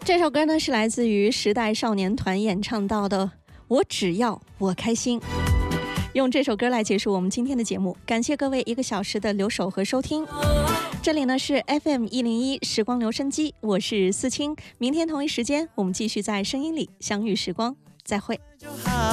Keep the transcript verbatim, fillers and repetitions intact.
这首歌呢是来自于时代少年团演唱到的我只要我开心。用这首歌来结束我们今天的节目，感谢各位一个小时的留守和收听。这里呢是 F M 一零一时光留声机，我是思清，明天同一时间我们继续在声音里相遇时光，再会。